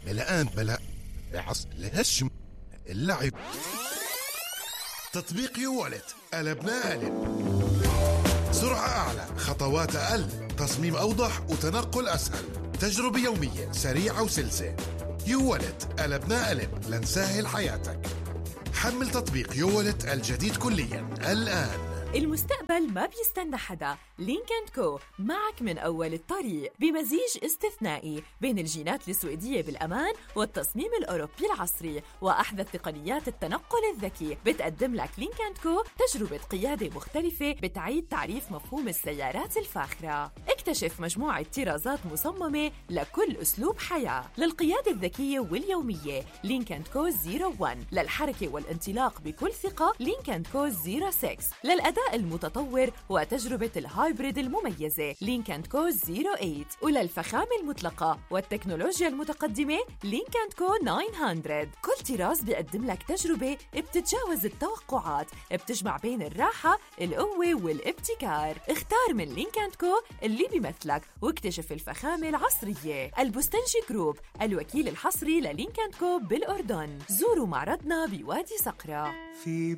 ملأ عص الهشم اللعب. تطبيق يوالت قلبنا قلب. سرعة أعلى، خطوات أقل، تصميم أوضح وتنقل أسهل، تجربة يومية سريعة وسلسة. يوالت قلبنا قلب لنسهل حياتك. حمل تطبيق يوالت الجديد كليا الآن. المستقبل ما بيستنى حدا. لينك اند كو معك من أول الطريق بمزيج استثنائي بين الجينات السويدية بالأمان والتصميم الأوروبي العصري وأحدث تقنيات التنقل الذكي. بتقدم لك لينك اند كو تجربة قيادة مختلفة بتعيد تعريف مفهوم السيارات الفاخرة. اكتشف مجموعة طرازات مصممة لكل أسلوب حياة. للقيادة الذكية واليومية لينك اند كو 01، للحركة والانطلاق بكل ثقة لينك اند كو 06، للأداء المتطور وتجربة الهايبريد المميزة لينك اند كو 08، وللفخامة المطلقة والتكنولوجيا المتقدمة لينك اند كو 900. كل طراز بيقدم لك تجربة بتتجاوز التوقعات، بتجمع بين الراحة، القوة والابتكار. اختار من لينك اند كو اللي بيمثلك واكتشف الفخامة العصرية. البستنجي جروب، الوكيل الحصري للينك اند كو بالأردن. زوروا معرضنا بوادي صقرة.